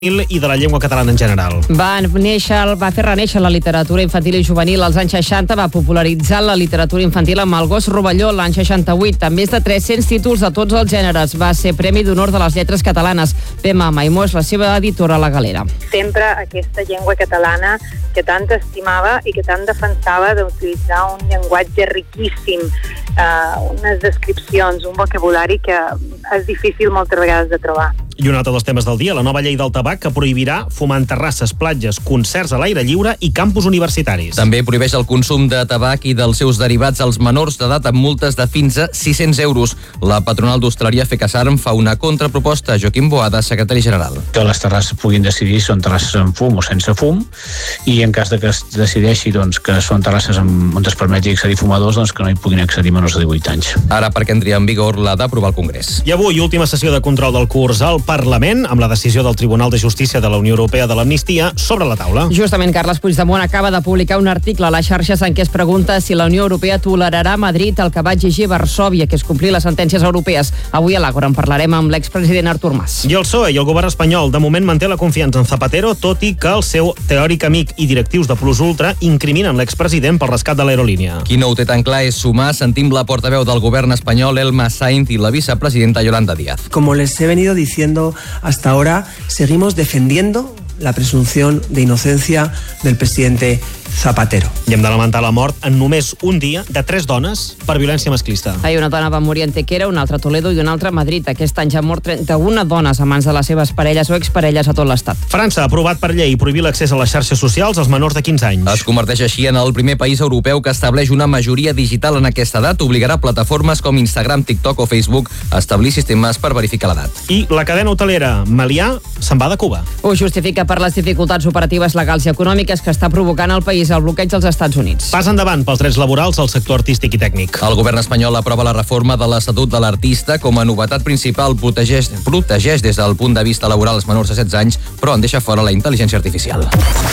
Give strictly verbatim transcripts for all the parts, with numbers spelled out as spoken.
i de la llengua catalana en general. Va néixer, va fer renéixer la literatura infantil i juvenil als anys seixanta, va popularitzar la literatura infantil amb el Gos Rovelló l'any seixanta-vuit, amb més de tres-cents títols de tots els gèneres. Va ser Premi d'Honor de les Lletres Catalanes. Pema Maimó és la seva editora a la Galera. Sempre aquesta llengua catalana que tant estimava i que tant defensava d'utilitzar un llenguatge riquíssim, eh, unes descripcions, un vocabulari que és difícil moltes vegades de trobar. I un altre dels temes del dia, la nova llei del tabac que prohibirà fumar en terrasses, platges, concerts a l'aire lliure i campus universitaris. També prohibeix el consum de tabac i dels seus derivats als menors d'edat amb multes de fins a sis-cents euros. La patronal d'hostaleria FECASARM fa una contraproposta. Joaquim Boada, secretari general. Que les terrasses puguin decidir si són terrasses amb fum o sense fum, i en cas de que es decideixi doncs, que són terrasses amb, on es permeti accedir fumadors, doncs que no hi puguin accedir menors de divuit anys. Ara, perquè entri en vigor, l'ha d'aprovar el Congrés. I avui, última sessió de control del curs al Parlament, amb la decisió del Tribunal de Justícia de la Unió Europea de l'amnistia sobre la taula. Justament, Carles Puigdemont acaba de publicar un article a les xarxes en què es pregunta si la Unió Europea tolerarà a Madrid el que va exigir Varsòvia, que és complir les sentències europees. Avui a l'Àgora en parlarem amb l'expresident Artur Mas. I el P S O E i el govern espanyol de moment manté la confiança en Zapatero, tot i que el seu teòric amic i directius de Plus Ultra incriminen l'expresident pel rescat de l'aerolínia. Qui no ho té tan clar és Sumar. Sentim la portaveu del govern espanyol, Elma Sainz, i la vicepresidenta Yolanda Díaz. Como les he venido diciendo hasta ahora, seguimos defendiendo la presunción de inocencia del presidente Zapatero. I hem de lamentar la mort en només un dia de tres dones per violència masclista. Ahir una dona va morir en Tequera, una altra a Toledo i una altra a Madrid. Aquest any ja han mort trenta-una dones a mans de les seves parelles o exparelles a tot l'estat. França ha aprovat per llei prohibir l'accés a les xarxes socials als menors de quinze anys. Es converteix així en el primer país europeu que estableix una majoria digital en aquesta edat. Obligarà plataformes com Instagram, TikTok o Facebook a establir sistemes per verificar l'edat. I la cadena hotelera Melià se'n va de Cuba. Ho justifica per les dificultats operatives legals i econòmiques que està provocant al país el bloqueig dels Estats Units. Pas endavant pels drets laborals al sector artístic i tècnic. El govern espanyol aprova la reforma de l'Estatut de l'Artista. Com a novetat principal, protegeix, protegeix des del punt de vista laboral els menors de setze anys, però en deixa fora la intel·ligència artificial.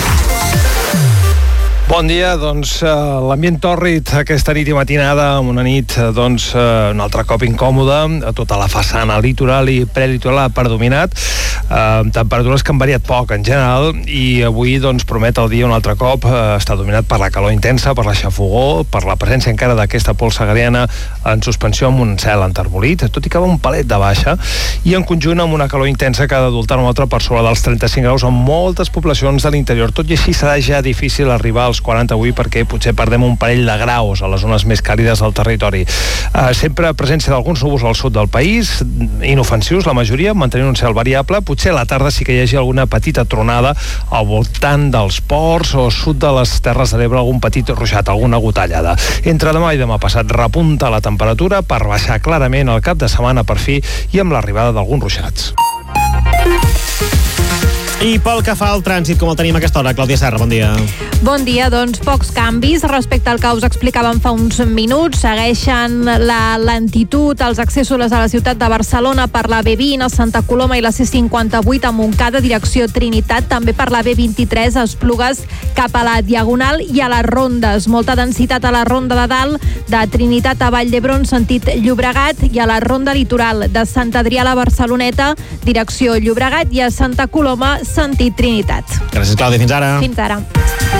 Bon dia, doncs l'ambient tòrrid aquesta nit i matinada, amb una nit doncs un altre cop incòmoda, a tota la façana litoral i prelitoral ha predominat, eh, temperatures que han variat poc en general, i avui doncs promet el dia un altre cop, eh, està dominat per la calor intensa, per la xafogor, per la presència encara d'aquesta pols sagariana en suspensió amb un cel enterbolit, tot i que va un palet de baixa, i en conjunt amb una calor intensa que ha d'adultar una altra per sobre dels trenta-cinc graus en moltes poblacions de l'interior. Tot i així serà ja difícil arribar als quaranta avui perquè potser perdem un parell de graus a les zones més càlides del territori. Uh, sempre presència d'alguns núvols al sud del país, inofensius la majoria, mantenint un cel variable. Potser a la tarda sí que hi hagi alguna petita tronada al voltant dels ports o sud de les Terres de l'Ebre, algun petit ruixat, alguna gotellada. Entre demà i demà passat repunta la temperatura per baixar clarament el cap de setmana per fi i amb l'arribada d'alguns ruixats. I pel que fa al trànsit, com el tenim a aquesta hora, Clàudia Serra, bon dia. Bon dia, doncs pocs canvis respecte al que us explicàvem fa uns minuts. Segueixen la lentitud als accessos a la ciutat de Barcelona per la B vint a Santa Coloma i la C cinquanta-vuit a Montcada, direcció Trinitat, també per la B vint-i-tres a Esplugues cap a la Diagonal i a les rondes. Molta densitat a la ronda de dalt de Trinitat a Vall d'Hebron, sentit Llobregat, i a la ronda litoral de Sant Adrià a la Barceloneta, direcció Llobregat, i a Santa Coloma, sentit Trinitat. Gràcies, Clàudia. Fins ara. Fins ara.